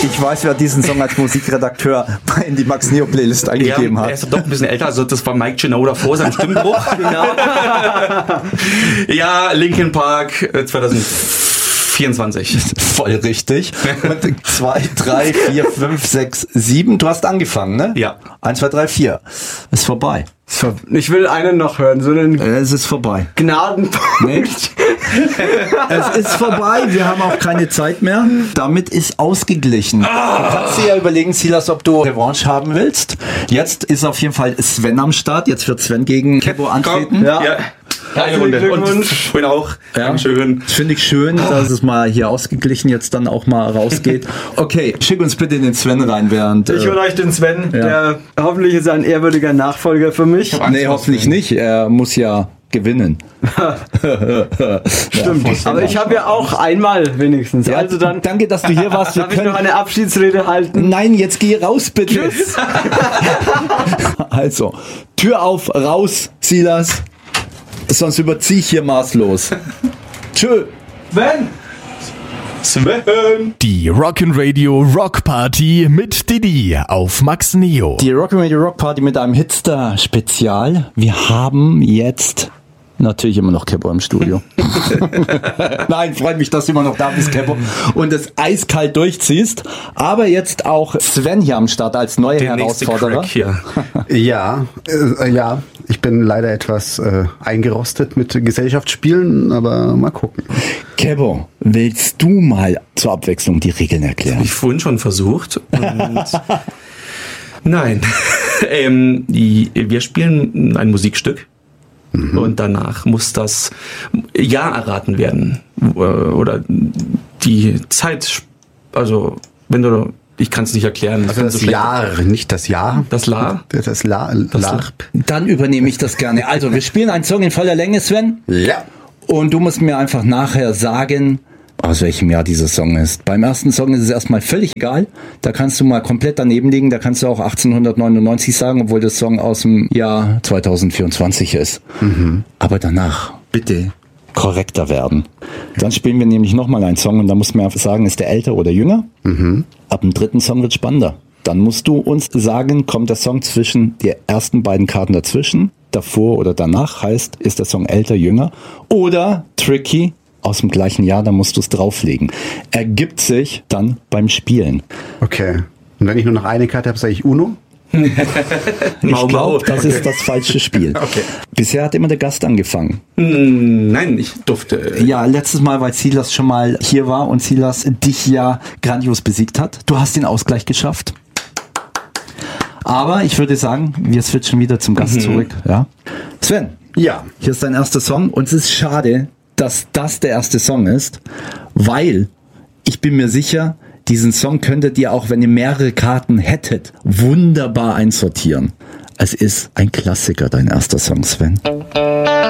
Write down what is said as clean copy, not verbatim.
Ich weiß, wer diesen Song als Musikredakteur in die Max Neo Playlist eingegeben hat. Er ist doch ein bisschen älter, also das war Mike Shinoda vor seinem Stimmbruch. Genau. Ja, Linkin Park 2024. Voll richtig. Und 2, 3, 4, 5, 6, 7. Du hast angefangen, ne? Ja. 1, 2, 3, 4. Ist vorbei. Ich will einen noch hören, so einen Es ist vorbei. Gnadenpunkt. Nee. Es ist vorbei, wir haben auch keine Zeit mehr. Damit ist ausgeglichen. Du kannst dir ja überlegen, Silas, ob du Revanche haben willst. Jetzt ist auf jeden Fall Sven am Start. Jetzt wird Sven gegen Kebo antreten. Ja. Eine Runde. Und schön auch. Ja. Dankeschön. Finde ich schön, dass es mal hier ausgeglichen jetzt dann auch mal rausgeht. Okay, schick uns bitte den Sven rein, während... Ich hole euch den Sven, ja. der hoffentlich ist ein ehrwürdiger Nachfolger für mich. Nee, hoffentlich nicht. Er muss ja gewinnen. Stimmt. Aber ich habe ja auch einmal wenigstens. Ja, Also dann danke, dass du hier warst. Wir darf ich noch eine Abschiedsrede halten? Nein, jetzt geh raus, bitte. Also, Tür auf, raus, Silas. Sonst überziehe ich hier maßlos. Tschö. Sven! Die Rock'n'Radio Rock Party mit Didi auf Max Neo. Die Rock'n'Radio Rock Party mit einem Hitster-Spezial. Wir haben jetzt natürlich immer noch Kebo im Studio. Nein, freut mich, dass du immer noch da bist, Kebo. Und es eiskalt durchziehst. Aber jetzt auch Sven hier am Start als neuer Der nächste Herausforderer. Crack hier. Ja, ich bin leider etwas eingerostet mit Gesellschaftsspielen, aber mal gucken. Kebo, willst du mal zur Abwechslung die Regeln erklären? Habe ich vorhin schon versucht. Und nein. Wir spielen ein Musikstück. Und danach muss das Jahr erraten werden. Oder die Zeit. Also, wenn du... Ich kann es nicht erklären. Also das Jahr, nicht das Jahr. Das La? Das La. Dann übernehme ich das gerne. Also, wir spielen einen Song in voller Länge, Sven. Ja. Und du musst mir einfach nachher sagen, aus welchem Jahr dieser Song ist. Beim ersten Song ist es erstmal völlig egal. Da kannst du mal komplett daneben liegen. Da kannst du auch 1899 sagen, obwohl das Song aus dem Jahr 2024 ist. Aber danach, bitte, korrekter werden. Dann spielen wir nämlich nochmal einen Song und da muss man einfach sagen, ist der älter oder jünger? Ab dem dritten Song wird spannender. Dann musst du uns sagen, kommt der Song zwischen die ersten beiden Karten dazwischen, davor oder danach, heißt, ist der Song älter, jünger oder tricky, aus dem gleichen Jahr, da musst du es drauflegen. Ergibt sich dann beim Spielen. Okay. Und wenn ich nur noch eine Karte habe, sage ich Uno? Ich glaube, das ist das falsche Spiel. Okay. Bisher hat immer der Gast angefangen. Nein, ich durfte. Ja, letztes Mal, weil Silas schon mal hier war und Silas dich ja grandios besiegt hat. Du hast den Ausgleich geschafft. Aber ich würde sagen, wir switchen wieder zum Gast zurück. Ja. Sven, Ja. hier ist dein erster Song und es ist schade, dass das der erste Song ist, weil ich bin mir sicher, diesen Song könntet ihr auch, wenn ihr mehrere Karten hättet, wunderbar einsortieren. Es ist ein Klassiker, dein erster Song, Sven.